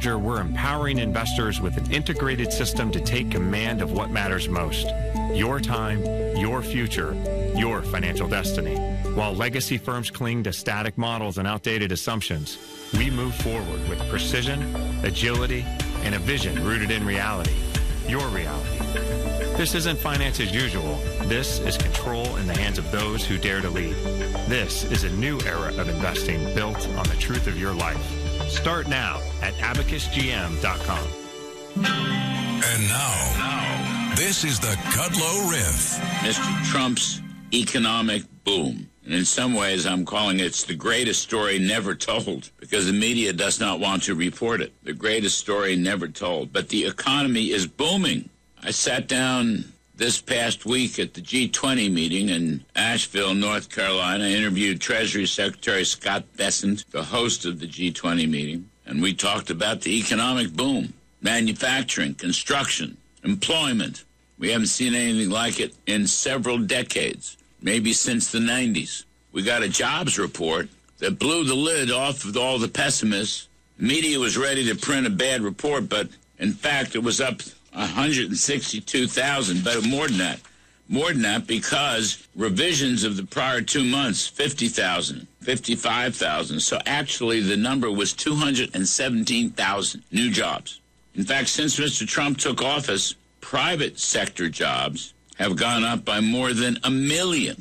manager, we're empowering investors with an integrated system to take command of what matters most. Your time, your future, your financial destiny. While legacy firms cling to static models and outdated assumptions, we move forward with precision, agility, and a vision rooted in reality. Your reality. This isn't finance as usual. This is control in the hands of those who dare to lead. This is a new era of investing built on the truth of your life. Start now at abacusgm.com. And now, this is the Kudlow Riff. Mr. Trump's economic boom. And in some ways, I'm calling it the greatest story never told, because the media does not want to report it. The greatest story never told. But the economy is booming. I sat down this past week at the G20 meeting in Asheville, North Carolina. I interviewed Treasury Secretary Scott Bessent, the host of the G20 meeting, and we talked about the economic boom, manufacturing, construction, employment. We haven't seen anything like it in several decades, maybe since the 90s. We got a jobs report that blew the lid off of all the pessimists. The media was ready to print a bad report, but in fact it was up 162,000, but more than that, because revisions of the prior 2 months, 50,000, 55,000. So actually the number was 217,000 new jobs. In fact, since Mr. Trump took office, private sector jobs have gone up by more than 1 million,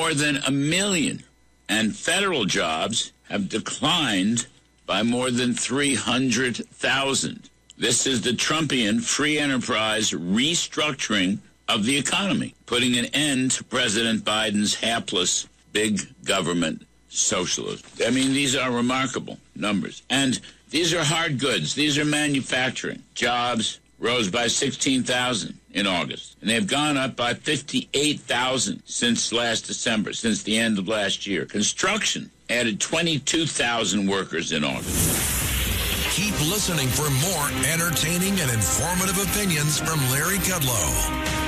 and federal jobs have declined by more than 300,000. This is the Trumpian free enterprise restructuring of the economy, putting an end to President Biden's hapless big government socialism. I mean, these are remarkable numbers. And these are hard goods. These are manufacturing. Jobs rose by 16,000 in August. And they've gone up by 58,000 since last December, since the end of last year. Construction added 22,000 workers in August. Keep listening for more entertaining and informative opinions from Larry Kudlow.